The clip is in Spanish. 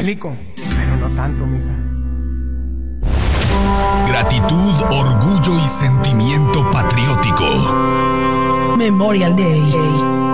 bélico, pero no tanto, mija. Gratitud, orgullo y sentimiento patriótico. Memorial Day.